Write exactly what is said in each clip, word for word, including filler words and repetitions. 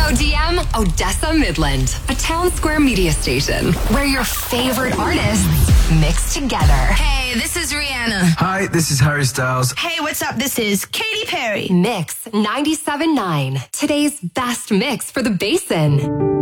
O D M, Odessa Midland, a town square media station where your favorite artists mix together. Hey, this is Rihanna. Hi, this is Harry Styles. Hey, what's up? This is Katy Perry. Mix ninety-seven point nine, today's best mix for the Basin.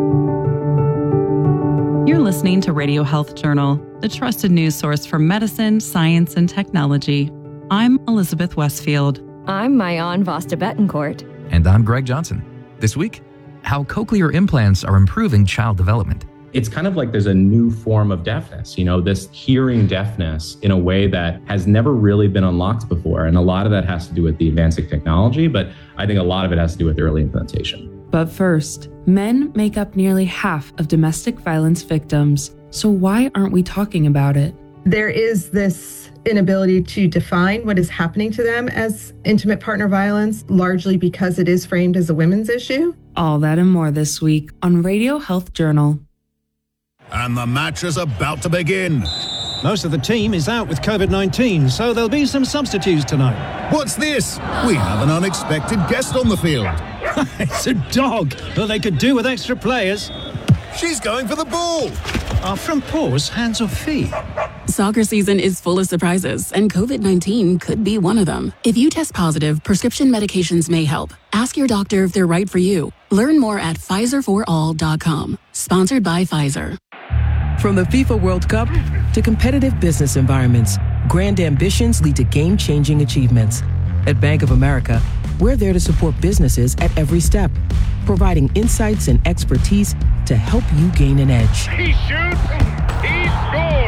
You're listening to Radio Health Journal, the trusted news source for medicine, science, and technology. I'm Elizabeth Westfield. I'm Mayan Vasta Betancourt. And I'm Greg Johnson. This week, how cochlear implants are improving child development. It's kind of like there's a new form of deafness, you know, this hearing deafness in a way that has never really been unlocked before. And a lot of that has to do with the advancing technology, but I think a lot of it has to do with early implantation. But first, men make up nearly half of domestic violence victims. So why aren't we talking about it? There is this inability to define what is happening to them as intimate partner violence, largely because it is framed as a women's issue. All that and more this week on Radio Health Journal. And the match is about to begin. Most of the team is out with covid nineteen, so there'll be some substitutes tonight. What's this? We have an unexpected guest on the field. It's a dog, but they could do with extra players. She's going for the ball. Are front paws hands or feet? Soccer season is full of surprises, and covid nineteen could be one of them. If you test positive, prescription medications may help. Ask your doctor if they're right for you. Learn more at Pfizer for all dot com. Sponsored by Pfizer. From the FIFA World Cup to competitive business environments, grand ambitions lead to game-changing achievements. At Bank of America, we're there to support businesses at every step, providing insights and expertise to help you gain an edge. He shoots,